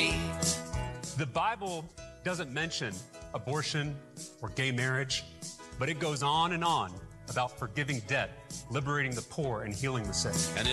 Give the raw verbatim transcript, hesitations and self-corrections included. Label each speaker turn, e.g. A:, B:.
A: free.
B: The Bible doesn't mention abortion or gay marriage, but it goes on and on about forgiving debt, liberating the poor, and healing the sick.
A: And